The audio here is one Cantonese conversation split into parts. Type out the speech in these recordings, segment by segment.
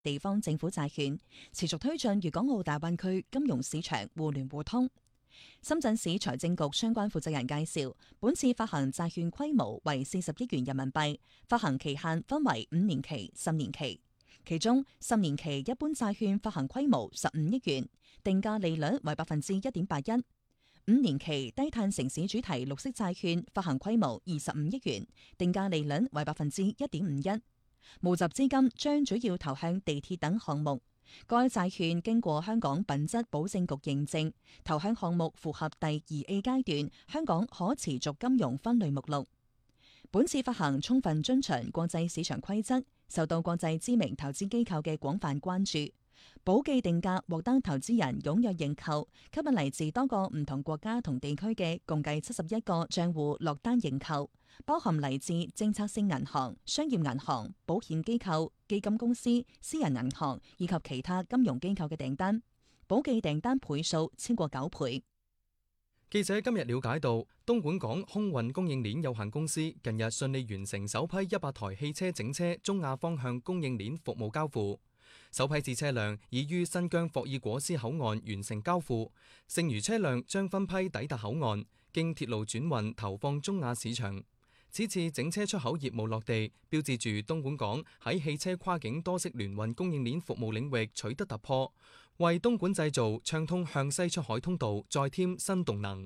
地方政府債券，持續推進粵港澳大灣區金融市場互聯互通。深圳市財政局相關負責人介紹，本次發行債券規模為40億元人民幣，發行期限分為5年期、10年期。其中10年期一般債券發行規模15億元，定價利率為1.81%。5年期低碳城市主題綠色債券發行規模25億元，定價利率為1.51%。募集資金將主要投向地鐵等項目。該債券經過香港品質保證局認證，投向項目符合第2A 階段香港可持續金融分類目錄。本次發行充分遵循國際市場規則，受到國際知名投資機構嘅廣泛關注。保記定價獲得投資人踴躍認購，吸引嚟自多個唔同國家同地區嘅共計71個賬戶落單認購，包含嚟自政策性銀行、商業銀行、保險機構、基金公司、私人銀行以及其他金融機構嘅訂單。保記訂單倍數超過9倍。 記者今日了解到，東莞港空運供應鏈有限公司近日順利完成首批100台汽車整車中亞方向供應鏈服務交付。首批次車輛已於新疆霍爾果斯口岸完成交付，剩餘車輛將分批抵達口岸，經鐵路轉運投放中亞市場。此次整車出口業務落地，標誌住東莞港喺汽車跨境多式聯運供應鏈服務領域取得突破，為東莞製造暢通向西出海通道再添新動能。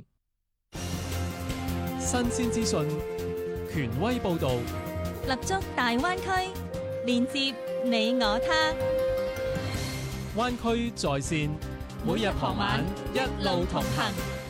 新鮮資訊，權威報導， 立足大灣區，連接你我他。 灣區在線，每日傍晚一路同行。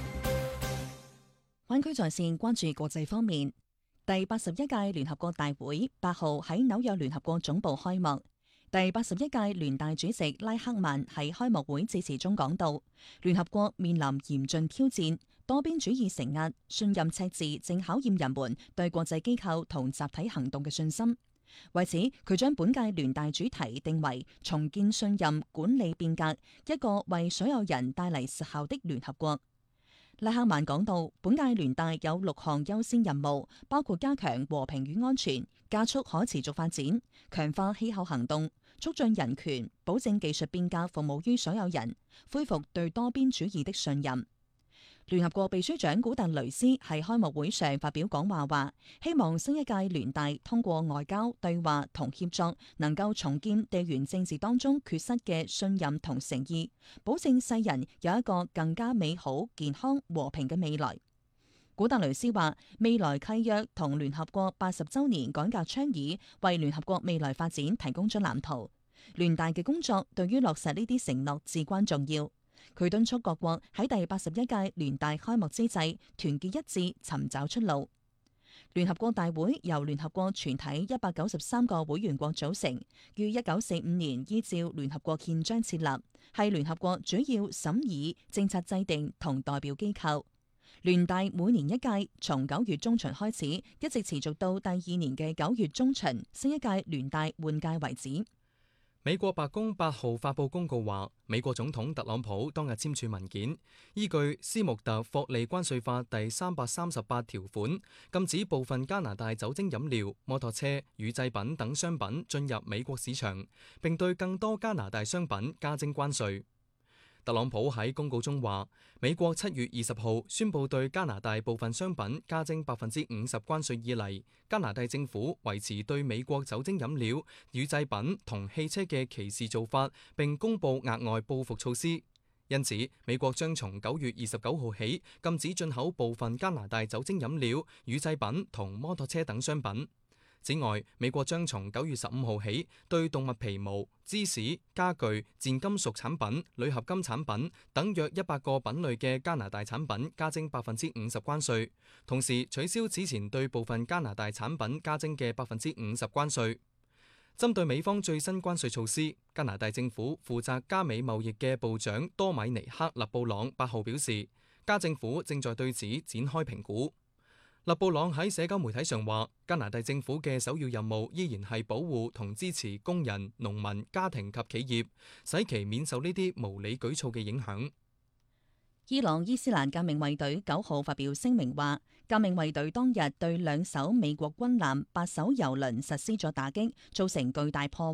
灣區在線關注國際方面，第81屆聯合國大會8號喺紐約聯合國總部開幕。第81屆聯大主席拉克曼喺開幕會致辭中講到，聯合國面臨嚴峻挑戰，多邊主義承壓、信任赤字正考驗人們對國際機構同集體行動嘅信心。為此，佢將本屆聯大主題定為重建信任管理變革，一個為所有人帶嚟實效的聯合國。拉克曼講到，本屆聯大有6項優先任務，包括加強和平與安全、加速可持續發展、強化氣候行動、促進人權、保證技術變革服務於所有人、恢復對多邊主義的信任。聯合國秘書長古特雷斯喺開幕會上發表講話，話希望新一屆聯大通過外交對話同協作，能夠重建地緣政治當中缺失嘅信任同誠意，保證世人有一個更加美好、健康、和平嘅未來。古特雷斯話，未來契約同聯合國80週年改革倡議為聯合國未來發展提供咗藍圖，聯大嘅工作對於落實呢啲承諾至關重要。佢敦促各國喺第81屆聯大開幕之際團結一致，尋找出路。聯合國大會由聯合國全體193個會員國組成，於1945年依照聯合國憲章設立，係聯合國主要審議、政策制定同代表機構。聯大每年一屆，從9月中旬開始，一直持續到第2年嘅9月中旬，新一屆聯大換屆為止。 美國白宮8號發佈公告話，美國總統特朗普當日簽署文件，依據斯穆特霍利關稅法第338條款，禁止部分加拿大酒精飲料、摩托車、乳製品等商品進入美國市場，並對更多加拿大商品加徵關稅。特朗普喺公告中話，美國7月20號宣布對加拿大部分商品加徵50%關稅以嚟，加拿大政府維持對美國酒精飲料、乳製品同汽車嘅歧視做法，並公布額外報復措施。因此，美國將從9月29號起禁止進口部分加拿大酒精飲料、乳製品同摩托車等商品。此外，美國將從9月15號起對動物皮毛、芝士、家具、賤金屬產品、鋁合金產品等約100個品類嘅加拿大產品加徵50%關稅，同時取消此前對部分加拿大產品加徵嘅50%關稅。針對美方最新關稅措施，加拿大政府負責加美貿易嘅部長多米尼克·勒布朗8號表示，加政府正在對此展開評估。勒布朗喺社交媒體上話，加拿大政府嘅首要任務依然係保護同支持工人、農民、家庭及企業，使其免受呢啲無理舉措嘅影響。 伊朗伊斯蘭革命衛隊9號發表聲明話，革命衛隊當日對2艘美國軍艦、8艘油輪實施咗打擊，造成巨大破壞。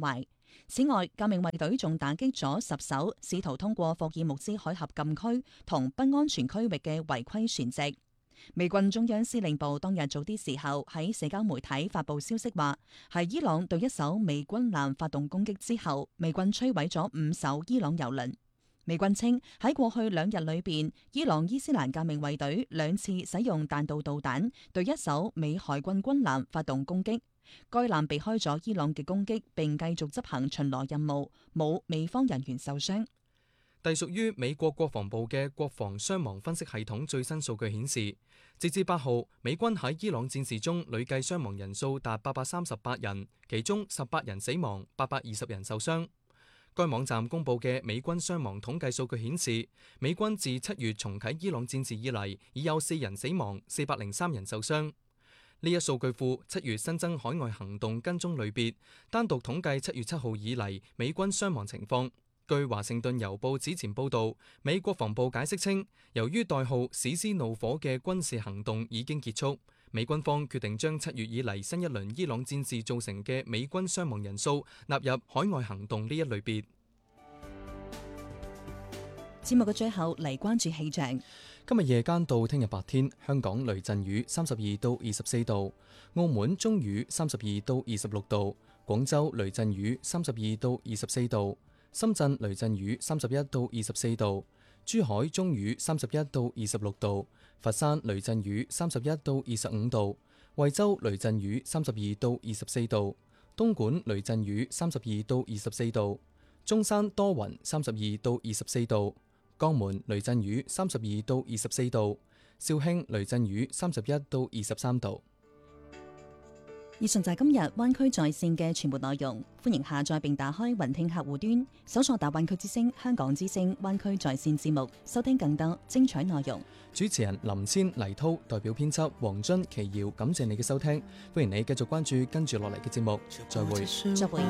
此外，革命衛隊仲打擊咗10艘試圖通過霍爾木茲海峽禁區同不安全區域嘅違規船隻。美軍中央司令部當日早啲時候喺社交媒體發布消息話，喺伊朗對一艘美軍艦發動攻擊之後，美軍摧毀咗5艘伊朗油輪。美軍稱喺過去2日裏邊，伊朗伊斯蘭革命衛隊2次使用彈道導彈對一艘美海軍軍艦發動攻擊，該艦避開咗伊朗嘅攻擊，並繼續執行巡邏任務，冇美方人員受傷。 隸屬於美國國防部嘅國防傷亡分析系統最新數據顯示，截至8號，美軍喺伊朗戰事中累計傷亡人數達838人，其中18人死亡，820人受傷。該網站公佈嘅美軍傷亡統計數據顯示，美軍自7月重啟伊朗戰事以嚟，已有4人死亡，403人受傷。呢一數據庫7月新增海外行動跟蹤類別，單獨統計7月7號以嚟美軍傷亡情況。據華盛頓郵報此前報導，美國防部解釋稱，由於代號史詩怒火嘅軍事行動已經結束，美軍方決定將7月以嚟新一輪伊朗戰事造成嘅美軍傷亡人數納入海外行動呢一類別。 節目嘅最後嚟關注氣象。 今日夜間到聽日白天，香港雷陣雨32到24度，澳門中雨32到26度，廣州雷陣雨32到24度，深圳雷陣雨31到24度，珠海中雨31到26度，佛山雷陣雨31到25度，惠州雷陣雨32到24度，東莞雷陣雨32到24度，中山多雲32到24度，江門雷陣雨32到24度，肇慶雷陣雨31到23度。 以上就係今日灣區在線嘅全部內容，歡迎下載並打開雲聽客戶端，搜索大灣區之聲、香港之聲、灣區在線節目，收聽更多精彩內容。 主持人林千、黎濤，代表編輯黃津、祁瑤，感謝你嘅收聽，歡迎你繼續關注跟住落嚟嘅節目，再會。